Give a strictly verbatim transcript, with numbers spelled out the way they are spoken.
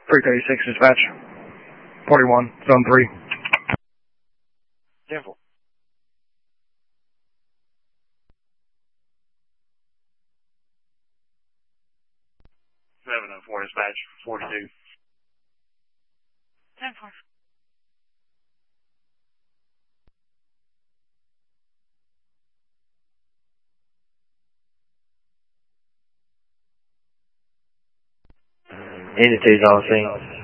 three thirty-six dispatch. forty-one, zone three. ten four. seven oh four dispatch, forty-two. ten four. Entity is on scene.